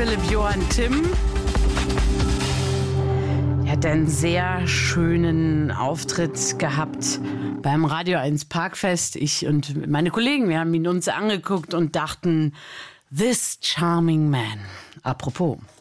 Philipp Johann Timm. Er hat einen sehr schönen Auftritt gehabt beim Radio 1 Parkfest. Ich und meine Kollegen, wir haben ihn uns angeguckt und dachten, this charming man. Apropos.